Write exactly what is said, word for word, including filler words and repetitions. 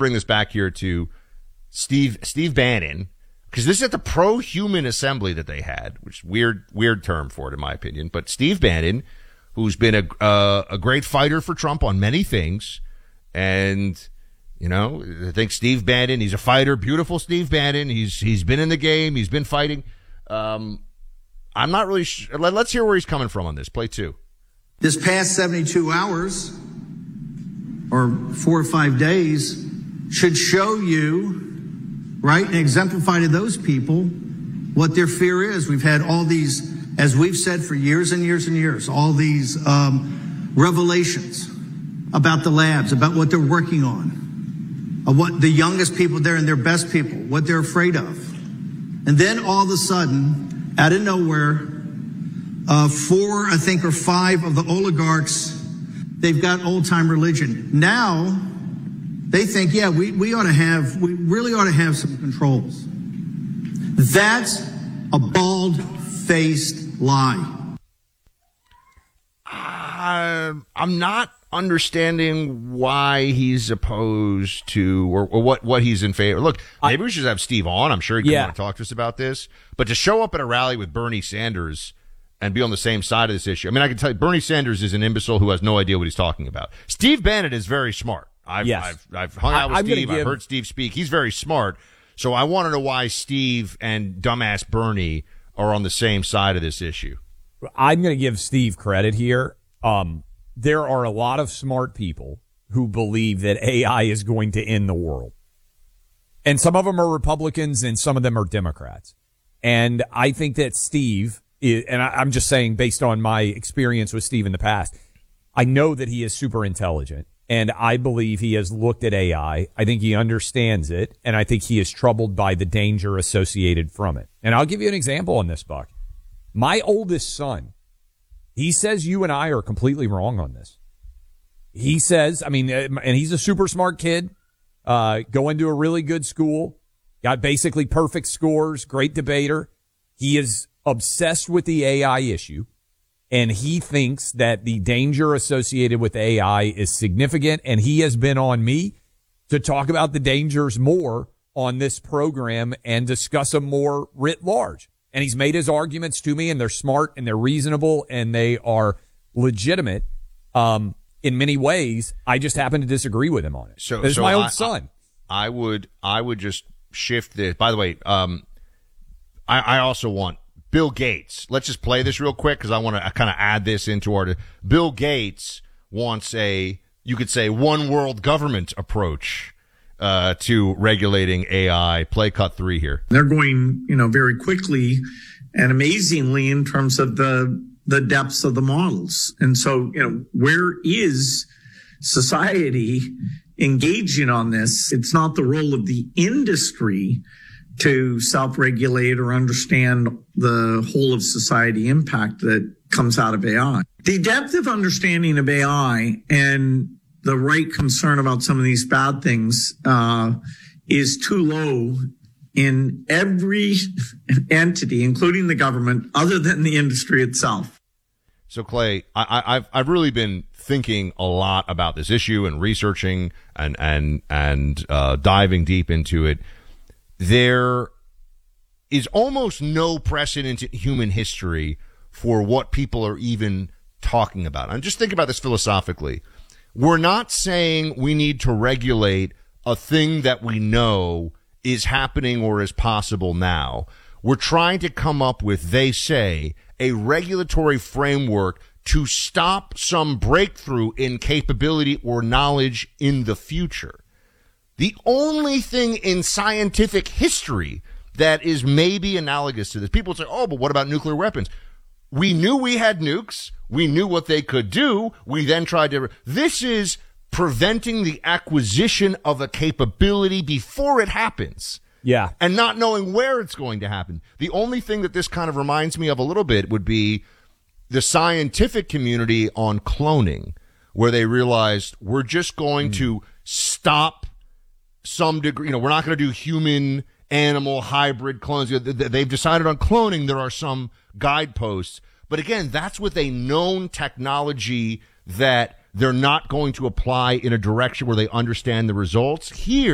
bring this back here to Steve Steve Bannon, because this is at the Pro-Human Assembly that they had, which is weird weird term for it in my opinion. But Steve Bannon, who's been a uh, a great fighter for Trump on many things, and you know, I think Steve Bannon, he's a fighter, beautiful Steve Bannon. He's he's been in the game, he's been fighting. Um, I'm not really sure. Let's hear where he's coming from on this. Play two. This past seventy-two hours or four or five days should show you, right, and exemplify to those people what their fear is. We've had all these, as we've said for years and years and years, all these um, revelations about the labs, about what they're working on, of what the youngest people there and their best people, what they're afraid of. And then all of a sudden, out of nowhere, uh, four, I think, or five of the oligarchs, they've got old-time religion. Now, they think, yeah, we, we ought to have, we really ought to have some controls. That's a bald-faced lie. Uh, I'm not understanding why he's opposed to, or, or what, what he's in favor. Look, maybe I, we should have Steve on. I'm sure he'd yeah. want to talk to us about this. But to show up at a rally with Bernie Sanders and be on the same side of this issue, I mean, I can tell you, Bernie Sanders is an imbecile who has no idea what he's talking about. Steve Bannon is very smart. I've, yes. I've, I've hung out with I'm Steve. give... I've heard Steve speak. He's very smart. So I want to know why Steve and dumbass Bernie are on the same side of this issue. I'm going to give Steve credit here. Um, there are a lot of smart people who believe that A I is going to end the world. And some of them are Republicans and some of them are Democrats. And I think that Steve is, and I, I'm just saying based on my experience with Steve in the past, I know that he is super intelligent. And I believe he has looked at A I. I think he understands it. And I think he is troubled by the danger associated from it. And I'll give you an example on this, Buck. My oldest son, he says you and I are completely wrong on this. He says, I mean, and he's a super smart kid, uh, going to a really good school, got basically perfect scores, great debater. He is obsessed with the A I issue. And he thinks that the danger associated with A I is significant. And he has been on me to talk about the dangers more on this program and discuss them more writ large. And he's made his arguments to me, and they're smart and they're reasonable and they are legitimate. Um, in many ways, I just happen to disagree with him on it. So, it's so my own I, son. I, I would, I would just shift this. By the way, um, I, I also want Bill Gates. Let's just play this real quick because I want to kind of add this into our. Bill Gates wants a, you could say, one world government approach uh, to regulating A I. Play cut three here. They're going, you know, very quickly and amazingly in terms of the the depths of the models. And so, you know, where is society engaging on this? It's not the role of the industry to self-regulate or understand the whole of society impact that comes out of A I. The depth of understanding of A I and the right concern about some of these bad things uh is too low in every entity, including the government, other than the industry itself. So, Clay, I, I've I've really been thinking a lot about this issue and researching and and and uh, diving deep into it. There is almost no precedent in human history for what people are even talking about. And just think about this philosophically. We're not saying we need to regulate a thing that we know is happening or is possible now. We're trying to come up with, they say, a regulatory framework to stop some breakthrough in capability or knowledge in the future. The only thing in scientific history that is maybe analogous to this, people say, oh, but what about nuclear weapons? We knew we had nukes. We knew what they could do. We then tried to, this is preventing the acquisition of a capability before it happens. Yeah. And not knowing where it's going to happen. The only thing that this kind of reminds me of a little bit would be the scientific community on cloning, where they realized we're just going mm. to stop some degree, you know, we're not going to do human animal hybrid clones. They've decided on cloning. There are some guideposts. But again, that's with a known technology that they're not going to apply in a direction where they understand the results. Here,